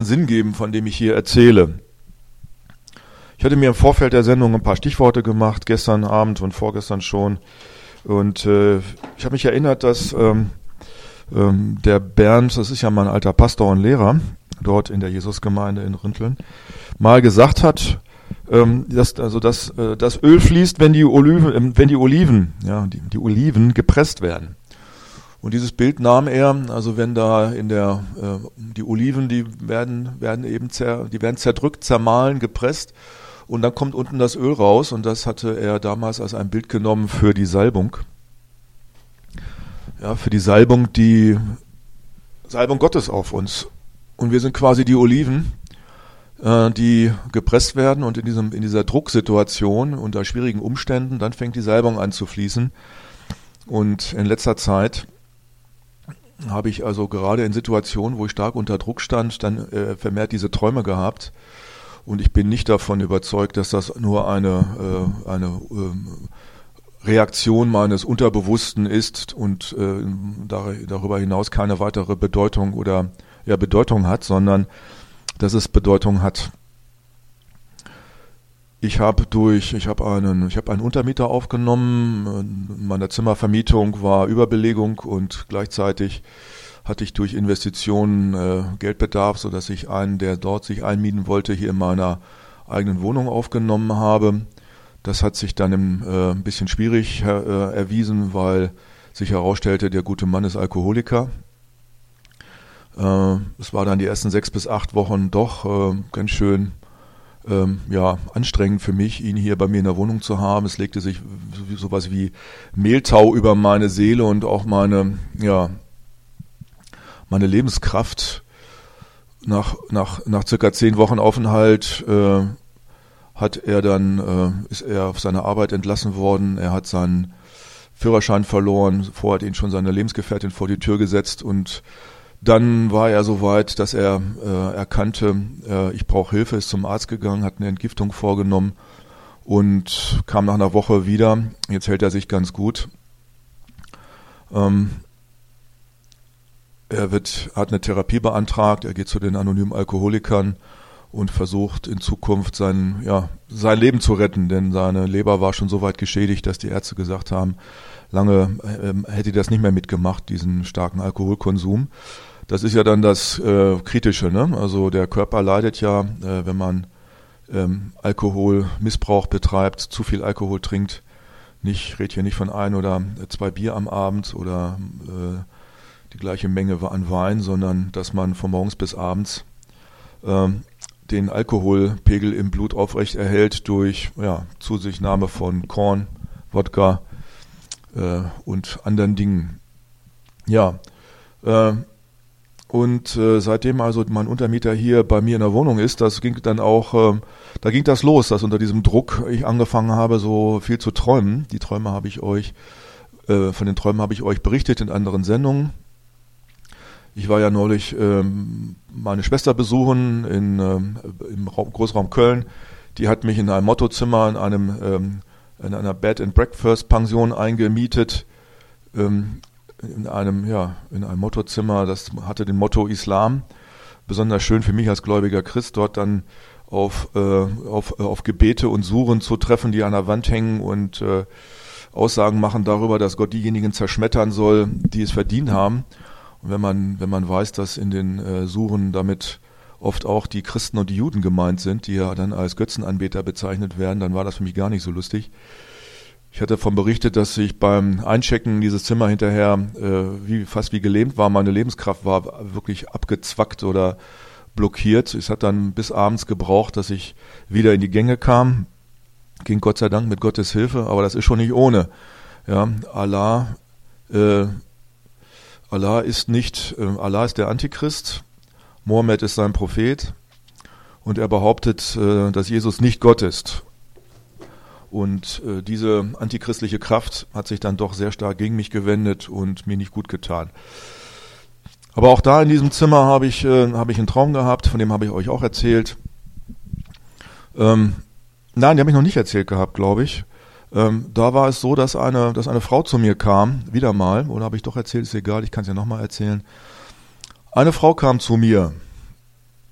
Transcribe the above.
Sinn geben, von dem ich hier erzähle. Ich hatte mir im Vorfeld der Sendung ein paar Stichworte gemacht, gestern Abend und vorgestern schon. Und ich habe mich erinnert, dass der Bernd, das ist ja mein alter Pastor und Lehrer, dort in der Jesusgemeinde in Rinteln, mal gesagt hat, dass das Öl fließt, wenn die Oliven gepresst werden. Und dieses Bild nahm er, also wenn da die Oliven, die werden zerdrückt, zermahlen, gepresst und dann kommt unten das Öl raus und das hatte er damals als ein Bild genommen für die Salbung. Ja, für die Salbung Gottes auf uns. Und wir sind quasi die Oliven, die gepresst werden und in dieser Drucksituation unter schwierigen Umständen, dann fängt die Salbung an zu fließen. Und in letzter Zeit habe ich also gerade in Situationen, wo ich stark unter Druck stand, dann vermehrt diese Träume gehabt. Und ich bin nicht davon überzeugt, dass das nur eine Reaktion meines Unterbewussten ist und darüber hinaus keine weitere Bedeutung hat, sondern dass es Bedeutung hat. Ich habe einen Untermieter aufgenommen, in meiner Zimmervermietung war Überbelegung und gleichzeitig hatte ich durch Investitionen Geldbedarf, sodass ich einen, der dort sich einmieten wollte, hier in meiner eigenen Wohnung aufgenommen habe. Das hat sich dann ein bisschen schwierig erwiesen, weil sich herausstellte, der gute Mann ist Alkoholiker. Es war dann die ersten 6 bis 8 Wochen doch ganz schön anstrengend für mich, ihn hier bei mir in der Wohnung zu haben. Es legte sich sowas wie Mehltau über meine Seele und auch meine Lebenskraft. Nach circa 10 Wochen Aufenthalt ist er auf seine Arbeit entlassen worden. Er hat seinen Führerschein verloren. Vorher hat ihn schon seine Lebensgefährtin vor die Tür gesetzt und dann war er so weit, dass er erkannte, ich brauche Hilfe, ist zum Arzt gegangen, hat eine Entgiftung vorgenommen und kam nach einer Woche wieder. Jetzt hält er sich ganz gut. Er hat eine Therapie beantragt, er geht zu den anonymen Alkoholikern und versucht in Zukunft sein Leben zu retten, denn seine Leber war schon so weit geschädigt, dass die Ärzte gesagt haben, lange hätte das nicht mehr mitgemacht, diesen starken Alkoholkonsum. Das ist ja dann das Kritische, ne? Also der Körper leidet ja, wenn man Alkoholmissbrauch betreibt, zu viel Alkohol trinkt. Ich rede hier nicht von 1 oder 2 Bier am Abend oder die gleiche Menge an Wein, sondern dass man von morgens bis abends den Alkoholpegel im Blut aufrecht erhält durch Zusichtnahme von Korn, Wodka und anderen Dingen. Seitdem also mein Untermieter hier bei mir in der Wohnung ist, da ging das los, dass unter diesem Druck ich angefangen habe, so viel zu träumen. Von den Träumen habe ich euch berichtet in anderen Sendungen. Ich war ja neulich meine Schwester besuchen im Großraum Köln. Die hat mich in einem Mottozimmer in einer Bed-and-Breakfast-Pension eingemietet. In einem Mottozimmer, das hatte den Motto Islam. Besonders schön für mich als gläubiger Christ, dort dann auf Gebete und Suren zu treffen, die an der Wand hängen und Aussagen machen darüber, dass Gott diejenigen zerschmettern soll, die es verdient haben. Und wenn man weiß, dass in den Suren damit oft auch die Christen und die Juden gemeint sind, die ja dann als Götzenanbeter bezeichnet werden, dann war das für mich gar nicht so lustig. Ich hatte davon berichtet, dass ich beim Einchecken in dieses Zimmer hinterher fast wie gelähmt war. Meine Lebenskraft war wirklich abgezwackt oder blockiert. Es hat dann bis abends gebraucht, dass ich wieder in die Gänge kam. Ging Gott sei Dank mit Gottes Hilfe, aber das ist schon nicht ohne. Ja, Allah ist der Antichrist, Mohammed ist sein Prophet und er behauptet, dass Jesus nicht Gott ist. Und diese antichristliche Kraft hat sich dann doch sehr stark gegen mich gewendet und mir nicht gut getan. Aber auch da in diesem Zimmer habe ich einen Traum gehabt, von dem habe ich euch auch erzählt. Nein, den habe ich noch nicht erzählt gehabt, glaube ich. Da war es so, dass eine Frau zu mir kam, wieder mal, oder habe ich doch erzählt, ist egal, ich kann es ja nochmal erzählen. Eine Frau kam zu mir